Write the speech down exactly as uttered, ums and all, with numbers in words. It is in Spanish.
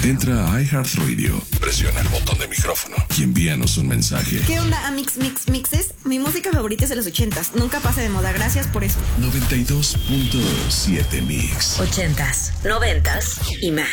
Entra a iHeartRadio, presiona el botón de micrófono y envíanos un mensaje. ¿Qué onda, Amix Mix Mixes? Mi música favorita es de los ochentas. Nunca pasa de moda. Gracias por eso. noventa y dos punto siete Mix. Ochentas, noventas y más.